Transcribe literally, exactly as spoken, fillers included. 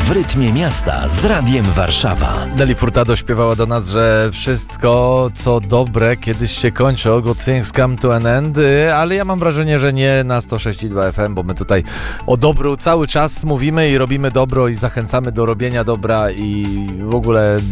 W rytmie miasta z Radiem Warszawa. Nelly Furtado śpiewała do nas, że wszystko co dobre kiedyś się kończy, all good things come to an end, ale ja mam wrażenie, że nie na sto sześć i dwa F M, bo my tutaj o dobru cały czas mówimy i robimy dobro i zachęcamy do robienia dobra i w ogóle